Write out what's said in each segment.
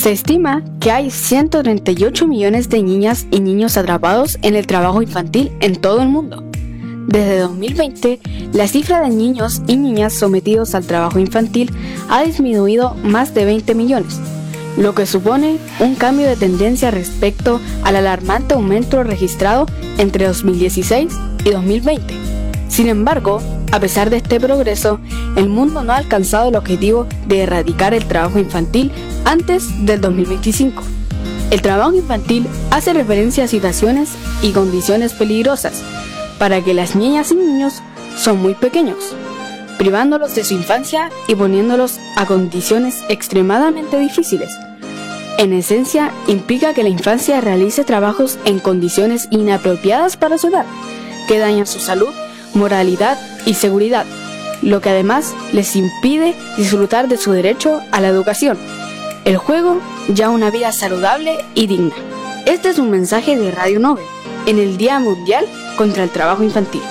Se estima que hay 138 millones de niñas y niños atrapados en el trabajo infantil en todo el mundo. Desde 2020, la cifra de niños y niñas sometidos al trabajo infantil ha disminuido más de 20 millones, lo que supone un cambio de tendencia respecto al alarmante aumento registrado entre 2016 y 2020. Sin embargo, a pesar de este progreso, el mundo no ha alcanzado el objetivo de erradicar el trabajo infantil antes del 2025. El trabajo infantil hace referencia a situaciones y condiciones peligrosas para que las niñas y niños son muy pequeños, privándolos de su infancia y poniéndolos a condiciones extremadamente difíciles. En esencia, implica que la infancia realice trabajos en condiciones inapropiadas para su edad, que dañan su salud, moralidad y seguridad, lo que además les impide disfrutar de su derecho a la educación, el juego y a una vida saludable y digna. Este es un mensaje de Radio Nobel en el Día Mundial contra el Trabajo Infantil.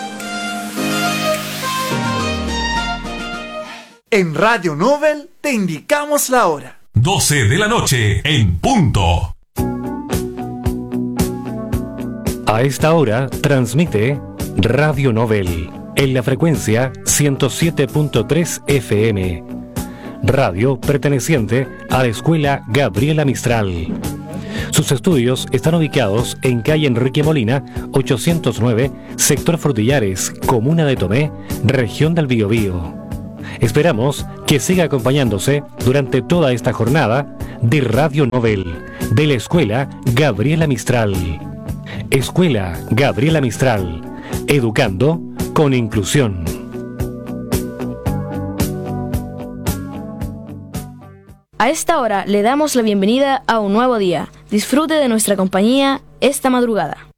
En Radio Nobel te indicamos la hora. 12 de la noche en punto. A esta hora transmite Radio Nobel en la frecuencia 107.3 FM. Radio perteneciente a la Escuela Gabriela Mistral. Sus estudios están ubicados en calle Enrique Molina, 809, sector Frutillares, comuna de Tomé, región del Biobío. Esperamos que siga acompañándose durante toda esta jornada de Radio Nobel de la Escuela Gabriela Mistral. Escuela Gabriela Mistral, educando con inclusión. A esta hora le damos la bienvenida a un nuevo día. Disfrute de nuestra compañía esta madrugada.